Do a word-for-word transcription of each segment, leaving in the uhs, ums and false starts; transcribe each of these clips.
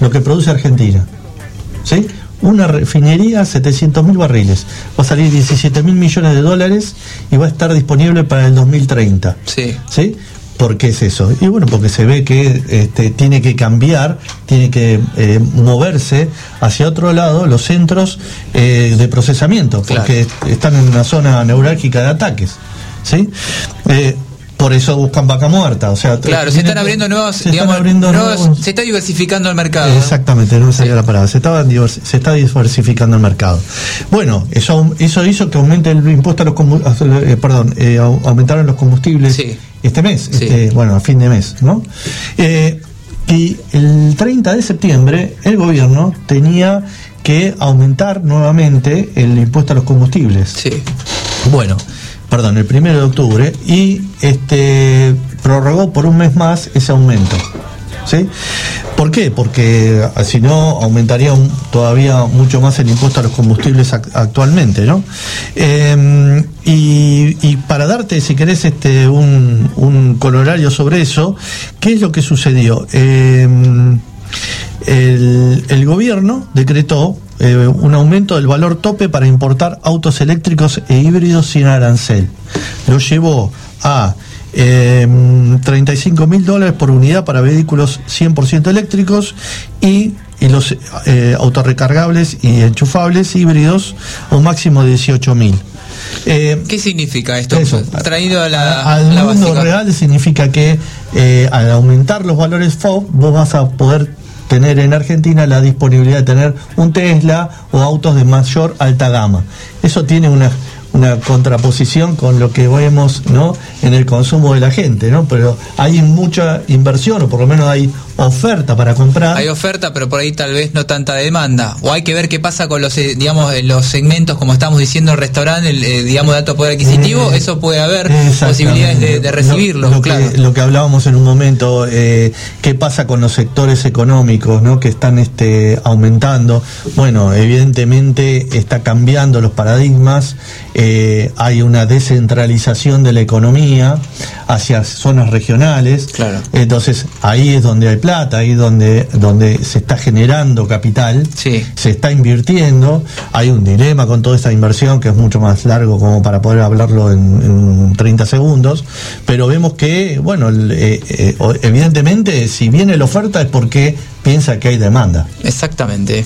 lo que produce Argentina, ¿sí? Una refinería, setecientos mil barriles, va a salir diecisiete mil millones de dólares y va a estar disponible para el dos mil treinta. Sí. ¿Sí? ¿Por qué es eso? Y bueno, porque se ve que este, tiene que cambiar, tiene que eh, moverse hacia otro lado los centros eh, de procesamiento, porque claro, están en una zona neurálgica de ataques, ¿sí? Eh, por eso buscan vaca muerta, o sea, claro, se están abriendo nuevos, se digamos, abriendo nuevos, nuevos, se está diversificando el mercado. Exactamente, no me salía sí. la palabra, se estaba se está diversificando el mercado. Bueno, eso eso hizo que aumente el impuesto a los combustibles, eh, perdón, eh, aumentaron los combustibles sí. este mes, sí. este, bueno, a fin de mes, ¿no? Eh, y el treinta de septiembre el gobierno tenía que aumentar nuevamente el impuesto a los combustibles. Sí. Bueno, perdón, el primero de octubre, y este prorrogó por un mes más ese aumento, ¿sí? ¿Por qué? Porque si no aumentaría un, todavía mucho más el impuesto a los combustibles ac- actualmente, ¿no? Eh, y, y para darte, si querés, este un, un colorario sobre eso, ¿qué es lo que sucedió? Eh, el, el gobierno decretó eh, un aumento del valor tope para importar autos eléctricos e híbridos sin arancel. Lo llevó a eh, treinta y cinco mil dólares por unidad para vehículos cien por ciento eléctricos y, y los eh, autorrecargables y enchufables híbridos a un máximo de dieciocho mil. Eh, ¿Qué significa esto? Eso, traído a la, al la mundo básica. real significa que eh, al aumentar los valores F O B vos vas a poder tener en Argentina la disponibilidad de tener un Tesla o autos de mayor alta gama. Eso tiene una una contraposición con lo que vemos, ¿no?, en el consumo de la gente, ¿no? Pero hay mucha inversión, o por lo menos hay oferta para comprar. Hay oferta, pero por ahí tal vez no tanta demanda. O hay que ver qué pasa con los, eh, digamos, los segmentos, como estamos diciendo, el restaurante, el, eh, digamos, de alto poder adquisitivo, eh, eso puede haber posibilidades de, de recibirlo. Lo, lo, claro. que, lo que hablábamos en un momento, eh, qué pasa con los sectores económicos, ¿no?, que están este, aumentando. Bueno, evidentemente está cambiando los paradigmas. Eh, hay una descentralización de la economía hacia zonas regionales. Claro. Entonces ahí es donde hay plata, ahí es donde, donde se está generando capital, sí. se está invirtiendo. Hay un dilema con toda esta inversión que es mucho más largo como para poder hablarlo en, en treinta segundos, pero vemos que, bueno, eh, eh, evidentemente si viene la oferta es porque piensa que hay demanda. Exactamente.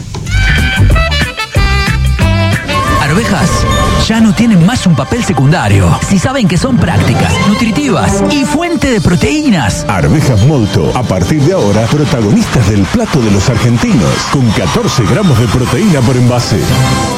Arvejas ya no tienen más un papel secundario si saben que son prácticas, nutritivas y fuente de proteínas. Arvejas Molto, a partir de ahora, protagonistas del plato de los argentinos, con catorce gramos de proteína por envase.